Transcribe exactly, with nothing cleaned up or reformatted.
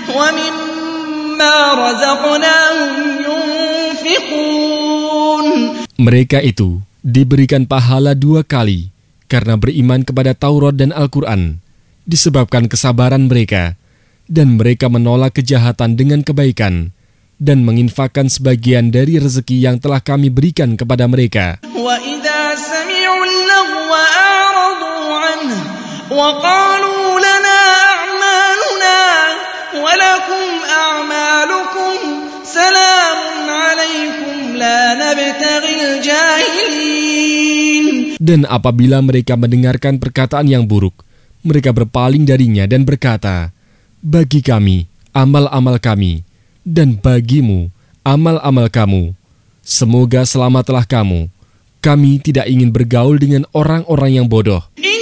وَمِمَّا رَزَقْنَاهُمْ يُنْفِقُونَ. Mereka itu diberikan pahala dua kali karena beriman kepada Taurat dan Al-Quran, disebabkan kesabaran mereka, dan mereka menolak kejahatan dengan kebaikan, dan menginfakkan sebagian dari rezeki yang telah kami berikan kepada mereka. وَإِذَا سَمِعُوا اللَّغْوَ أَعْرَضُوا عَنْهُ وَقَالُوا لَنَا أَعْمَالُنَا وَلَكُمْ أَعْمَالُكُمْ سَلَامٌ عَلَيْكُمْ لَا نَبْتَغِي الْجَاهِلِينَ. Dan apabila mereka mendengarkan perkataan yang buruk, mereka berpaling darinya dan berkata, bagi kami amal-amal kami, dan bagimu amal-amal kamu. Semoga selamatlah kamu. Kami tidak ingin bergaul dengan orang-orang yang bodoh.